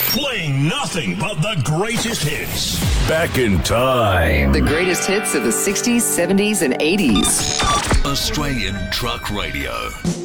Playing nothing but the greatest hits. Back in time. The greatest hits of the 60s, 70s, and 80s. Australian Truck Radio.